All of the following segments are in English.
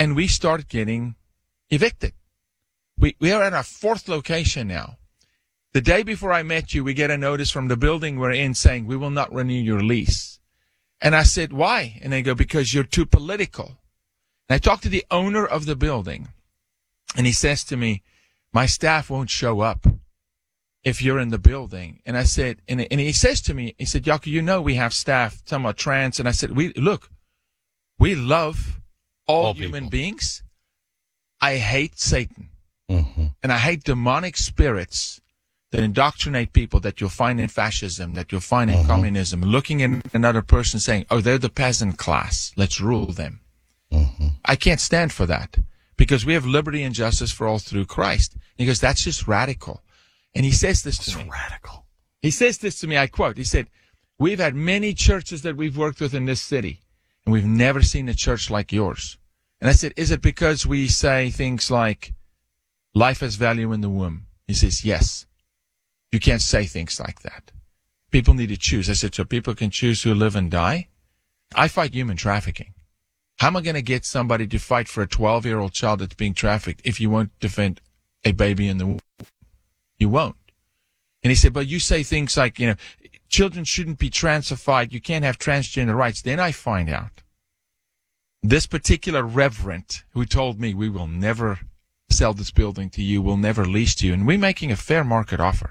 and we start getting evicted. We are at our fourth location now. The day before I met you, we get a notice from the building we're in saying we will not renew your lease. And I said, why? And they go, because you're too political. And I talked to the owner of the building, and he says to me, my staff won't show up if you're in the building. And I said, and he says to me, he said, Jaco, you know we have staff, some are trans. And I said, we love all human beings. I hate Satan. Mm-hmm. And I hate demonic spirits that indoctrinate people that you'll find in fascism, that you'll find in communism, looking at another person saying, oh, they're the peasant class. Let's rule them. I can't stand for that because we have liberty and justice for all through Christ. And he goes, that's just radical. And he says this to me. It's radical. He says this to me, I quote, he said, we've had many churches that we've worked with in this city, and we've never seen a church like yours. And I said, is it because we say things like, life has value in the womb? He says, yes. You can't say things like that. People need to choose. I said, so people can choose who live and die? I fight human trafficking. How am I going to get somebody to fight for a 12-year-old child that's being trafficked if you won't defend a baby in the womb? You won't. And he said, but you say things like, children shouldn't be transified. You can't have transgender rights. Then I find out this particular reverend who told me we will never sell this building to you, we'll never lease to you, and we're making a fair market offer.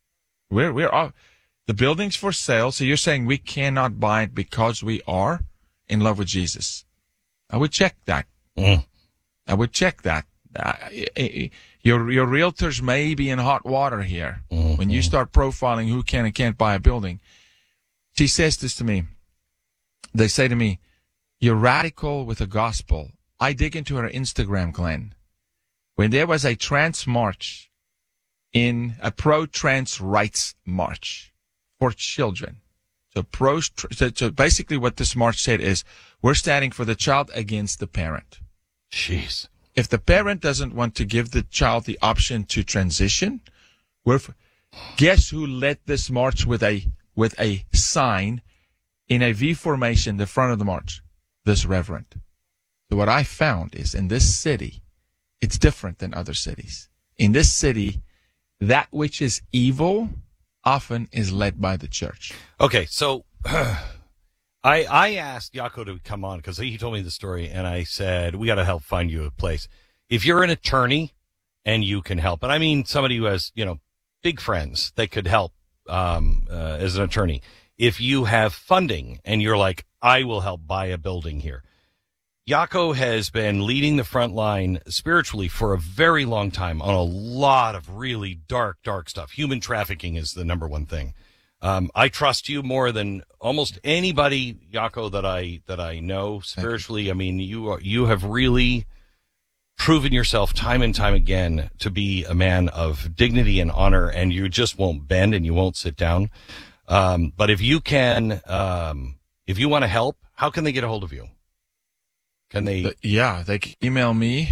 The building's for sale, so you're saying we cannot buy it because we are in love with Jesus. I would check that. I would check that. Your realtors may be in hot water here when you start profiling who can and can't buy a building. She says this to me. They say to me, you're radical with the gospel. I dig into her Instagram, Glenn. When there was a trans march, in a pro-trans rights march for children. So basically what this march said is, we're standing for the child against the parent. Jeez. If the parent doesn't want to give the child the option to transition, guess who led this march with a sign in a V formation, the front of the march? This reverend. So what I found is in this city, it's different than other cities. In this city, that which is evil often is led by the church. Okay, so I asked Jaco to come on because he told me the story, and I said, we got to help find you a place. If you're an attorney and you can help, and I mean somebody who has, big friends that could help as an attorney. If you have funding and you're like, I will help buy a building here. Jaco has been leading the front line spiritually for a very long time on a lot of really dark stuff. Human trafficking is the number one thing. I trust you more than almost anybody, Jaco, that I know spiritually. I mean, you have really proven yourself time and time again to be a man of dignity and honor, and you just won't bend and you won't sit down. But if you can, if you want to help, how can they get a hold of you? Can they? They can email me.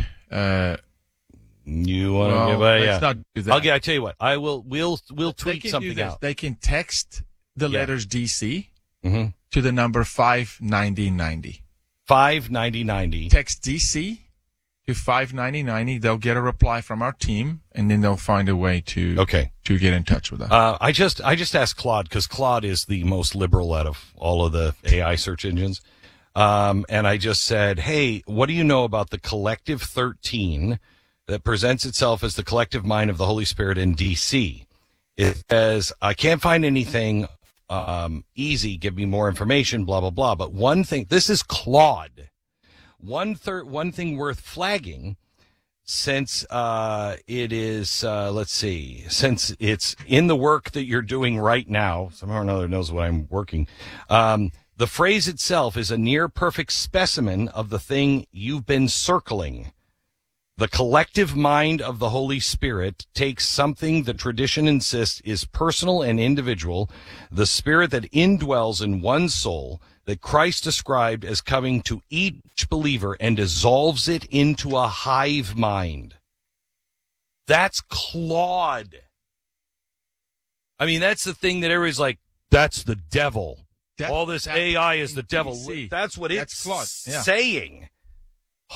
You want to give a? Let's not do that. I tell you what. We'll tweet something out. They can text the letters DC to the number 59090. 59090. Text DC to 59090. They'll get a reply from our team, and then they'll find a way to get in touch with us. I just asked Claude because Claude is the most liberal out of all of the AI search engines. And I just said, hey, what do you know about the Collective 13 that presents itself as the collective mind of the Holy Spirit in D.C.? It says, I can't find anything easy. Give me more information, blah, blah, blah. But one thing, this is Claude. One thing worth flagging, since it is, since it's in the work that you're doing right now, somehow or another knows what I'm working, the phrase itself is a near-perfect specimen of the thing you've been circling. The collective mind of the Holy Spirit takes something the tradition insists is personal and individual, the spirit that indwells in one soul that Christ described as coming to each believer and dissolves it into a hive mind. That's Claude. I mean, that's the thing that everybody's like, that's the devil. All this AI is the devil. That's what it's saying.